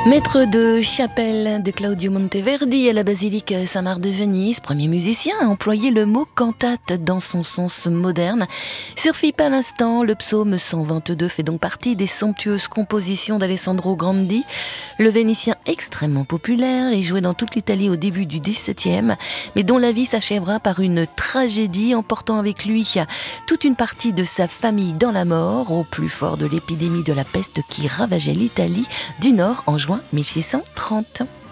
Maître de chapelle de Claudio Monteverdi à la basilique Saint-Marc de Venise, premier musicien à employer le mot cantate dans son sens moderne. Sur FIP à l'instant, le psaume 122 fait donc partie des somptueuses compositions d'Alessandro Grandi. Le Vénitien extrêmement populaire et joué dans toute l'Italie au début du XVIIe, mais dont la vie s'achèvera par une tragédie emportant avec lui toute une partie de sa famille dans la mort au plus fort de l'épidémie de la peste qui ravageait l'Italie du Nord en juin 1630.